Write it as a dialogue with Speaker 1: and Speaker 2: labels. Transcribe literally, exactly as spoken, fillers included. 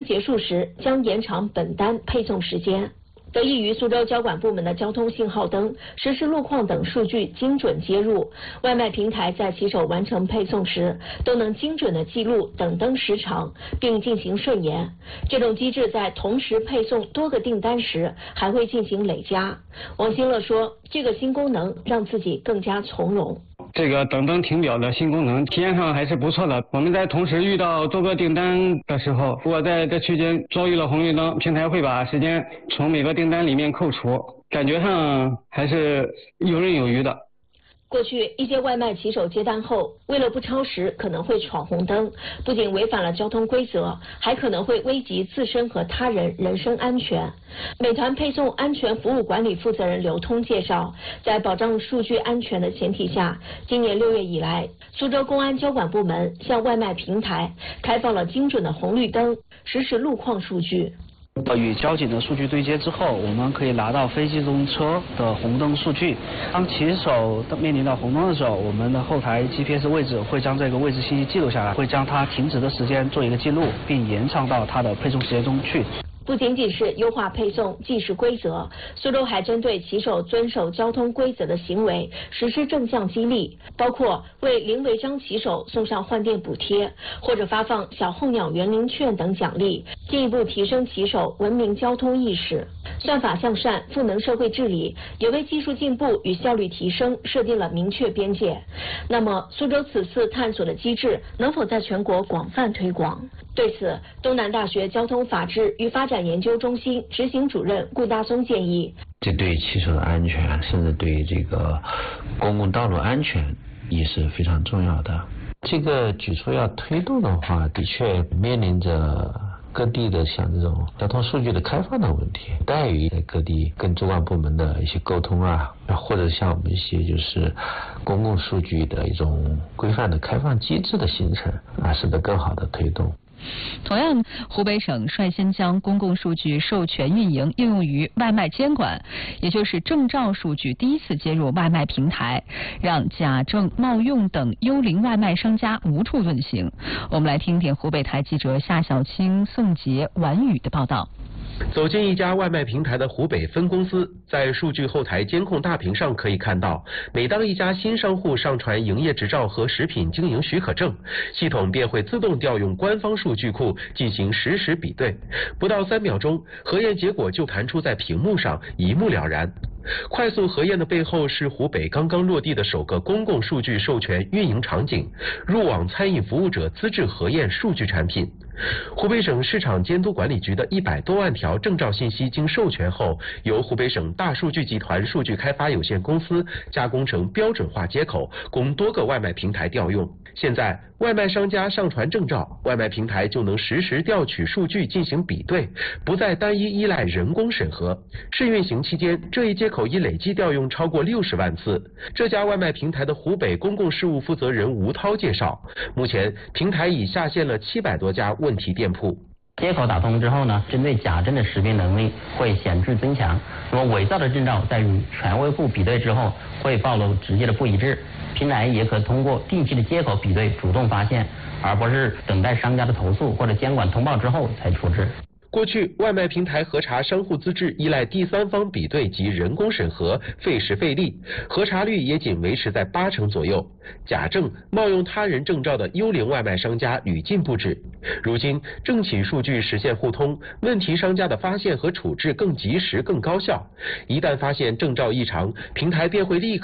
Speaker 1: 结束时将延长本单配送时间。得益于苏州交管部门的交通信号灯、实时路况等数据精准接入，外卖平台在骑手完成配送时都能精准的记录等灯时长，并进行顺延。这种机制在同时配送多个订单时还会进行累加。王新乐说，这个新功能让自己更加从容。
Speaker 2: 这个等灯停表的新功能体验上还是不错的。我们在同时遇到多个订单的时候，如果在这区间遭遇了红绿灯，平台会把时间从每个订单里面扣除，感觉上还是游刃有余的。
Speaker 1: 过去一些外卖骑手接单后，为了不超时，可能会闯红灯，不仅违反了交通规则，还可能会危及自身和他人人身安全。美团配送安全服务管理负责人刘通介绍，在保障数据安全的前提下，今年六月以来，苏州公安交管部门向外卖平台开放了精准的红绿灯、实时路况数据。
Speaker 3: 与交警的数据对接之后，我们可以拿到非机动车的红灯数据。当骑手面临到红灯的时候，我们的后台 G P S 位置会将这个位置信息记录下来，会将它停止的时间做一个记录，并延长到它的配送时间中去。
Speaker 1: 不仅仅是优化配送计时规则，苏州还针对骑手遵守交通规则的行为实施正向激励，包括为零违章骑手送上换电补贴，或者发放小候鸟园林券等奖励，进一步提升骑手文明交通意识。算法向善、赋能社会治理也为技术进步与效率提升设定了明确边界。那么，苏州此次探索的机制能否在全国广泛推广？对此，东南大学交通法治与发展研究中心执行主任顾大松建议，
Speaker 4: 这对骑手的安全，甚至对这个公共道路安全也是非常重要的。这个举措要推动的话，的确面临着各地的像这种交通数据的开放的问题，待于各地跟主管部门的一些沟通啊，或者像我们一些就是公共数据的一种规范的开放机制的形成啊，使得更好的推动。
Speaker 5: 同样，湖北省率先将公共数据授权运营应用于外卖监管，也就是证照数据第一次接入外卖平台，让假证、冒用等幽灵外卖商家无处遁形。我们来听听湖北台记者夏小青、宋杰、婉宇的报道。
Speaker 6: 走进一家外卖平台的湖北分公司，在数据后台监控大屏上可以看到，每当一家新商户上传营业执照和食品经营许可证，系统便会自动调用官方数据库进行实时比对，不到三秒钟，核验结果就弹出在屏幕上，一目了然。快速核验的背后是湖北刚刚落地的首个公共数据授权运营场景——入网餐饮服务者资质核验数据产品。湖北省市场监督管理局的一百多万条证照信息经授权后，由湖北省大数据集团数据开发有限公司加工成标准化接口，供多个外卖平台调用。现在，外卖商家上传证照，外卖平台就能实时调取数据进行比对，不再单一依赖人工审核。试运行期间，这一接口已累计调用超过六十万次。这家外卖平台的湖北公共事务负责人吴涛介绍，目前平台已下线了七百多家问题店铺。
Speaker 7: 接口打通之后呢，针对假证的识别能力会显著增强。那么伪造的证照在与权威户比对之后，会暴露直接的不一致。平台也可通过定期的接口比对主动发现，而不是等待商家的投诉或者监管通报之后才处置。
Speaker 6: 过去，外卖平台核查商户资质依赖第三方比对及人工审核，费时费力，核查率也仅维持在八成左右。假证、冒用他人证照的幽灵外卖商家屡禁不止。如今，政企数据实现互通，问题商家的发现和处置更及时、更高效。一旦发现证照异常，平台便会立刻